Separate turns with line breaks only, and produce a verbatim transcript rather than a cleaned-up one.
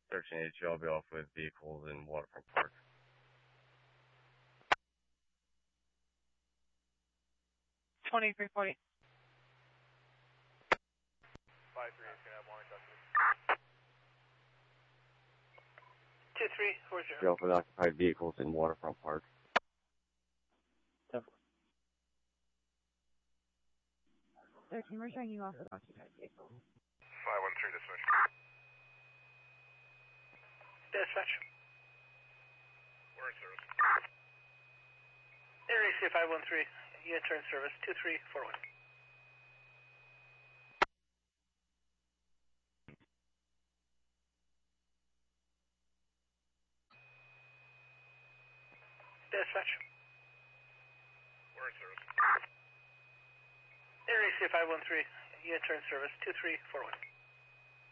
thirteen eighty-two, I'll be off with vehicles in Waterfront Park.
twenty-three forty.
five three is going to have one custody.
two three four zero.
Be off with occupied vehicles in Waterfront Park.
thirteen, we're showing you off with occupied vehicles.
five one three dispatch.
Dispatch.
We're in service.
Air A C five one three, unit turn service two three four one. Dispatch.
We're in service.
Air A C five one three, unit turn service two three four one.